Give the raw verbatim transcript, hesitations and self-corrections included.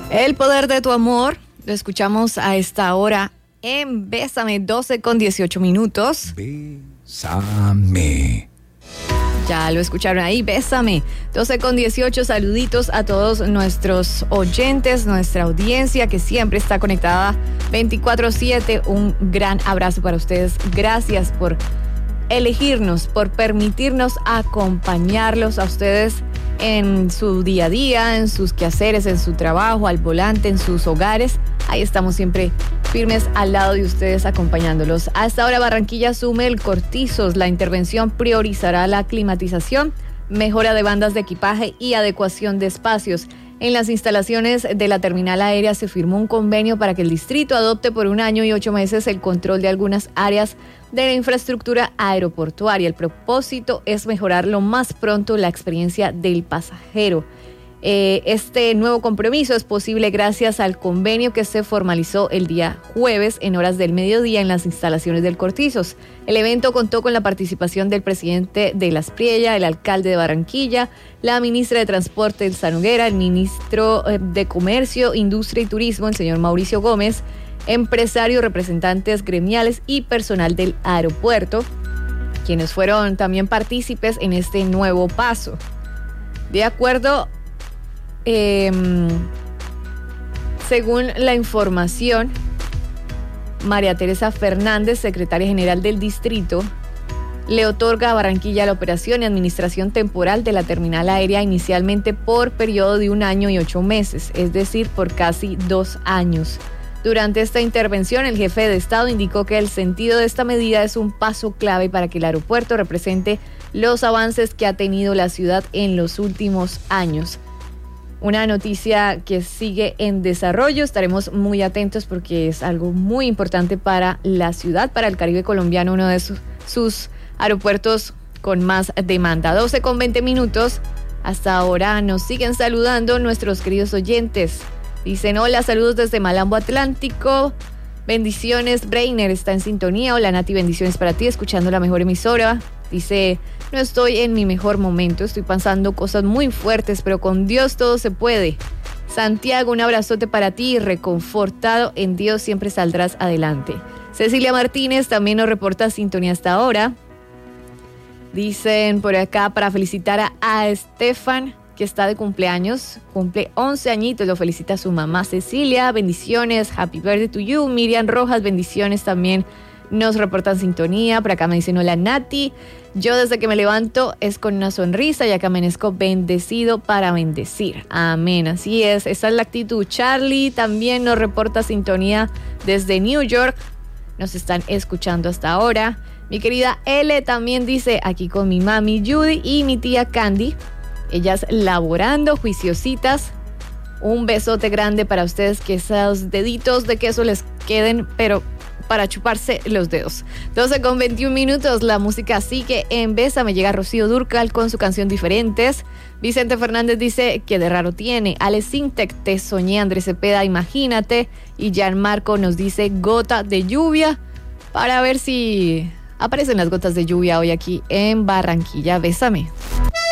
El poder de tu amor, lo escuchamos a esta hora en Bésame, doce con dieciocho minutos. Bésame. Ya lo escucharon ahí, Bésame, doce con dieciocho, saluditos a todos nuestros oyentes, nuestra audiencia que siempre está conectada veinticuatro siete, un gran abrazo para ustedes, gracias por elegirnos, por permitirnos acompañarlos a ustedes en su día a día, en sus quehaceres, en su trabajo, al volante, en sus hogares. Ahí estamos siempre firmes al lado de ustedes acompañándolos. A esta hora Barranquilla asume el Cortizos. La intervención priorizará la climatización, mejora de bandas de equipaje y adecuación de espacios. En las instalaciones de la terminal aérea se firmó un convenio para que el distrito adopte por un año y ocho meses el control de algunas áreas de la infraestructura aeroportuaria. El propósito es mejorar lo más pronto la experiencia del pasajero. Eh, este nuevo compromiso es posible gracias al convenio que se formalizó el día jueves en horas del mediodía en las instalaciones del Cortizos. El evento contó con la participación del presidente de Las Priella, el alcalde de Barranquilla, la ministra de Transporte, Elsa Noguera, el ministro de Comercio, Industria y Turismo, el señor Mauricio Gómez, empresarios, representantes gremiales y personal del aeropuerto, quienes fueron también partícipes en este nuevo paso. De acuerdo Eh, según la información, María Teresa Fernández, secretaria general del distrito, le otorga a Barranquilla la operación y administración temporal de la terminal aérea inicialmente por periodo de un año y ocho meses, es decir, por casi dos años. Durante esta intervención, el jefe de Estado indicó que el sentido de esta medida es un paso clave para que el aeropuerto represente los avances que ha tenido la ciudad en los últimos años. Una noticia que sigue en desarrollo, estaremos muy atentos porque es algo muy importante para la ciudad, para el Caribe colombiano, uno de sus, sus aeropuertos con más demanda. doce con veinte minutos, hasta ahora nos siguen saludando nuestros queridos oyentes. Dicen, hola, saludos desde Malambo Atlántico, bendiciones, Brainer está en sintonía, hola Nati, bendiciones para ti, escuchando la mejor emisora. Dice, no estoy en mi mejor momento, estoy pasando cosas muy fuertes, pero con Dios todo se puede. Santiago, un abrazote para ti, reconfortado en Dios siempre saldrás adelante. Cecilia Martínez también nos reporta sintonía hasta ahora. Dicen por acá para felicitar a, a Estefan, que está de cumpleaños, cumple once añitos, lo felicita su mamá Cecilia, bendiciones, happy birthday to you. Miriam Rojas, bendiciones también. Nos reportan sintonía, por acá me dicen hola Nati, yo desde que me levanto es con una sonrisa y acá amanezco bendecido para bendecir, amén, así es, esa es la actitud. Charlie también nos reporta sintonía desde New York, nos están escuchando hasta ahora. Mi querida L también dice aquí con mi mami Judy y mi tía Candy, ellas laborando, juiciositas. Un besote grande para ustedes, que esos deditos de queso les queden, pero para chuparse los dedos. doce con veintiún minutos, la música sigue en Bésame. Llega Rocío Dúrcal con su canción Diferentes. Vicente Fernández dice que de raro tiene. Alex Sintec, Te soñé. Andrés Cepeda, Imagínate. Y Gianmarco nos dice Gota de lluvia, para ver si aparecen las gotas de lluvia hoy aquí en Barranquilla. Bésame.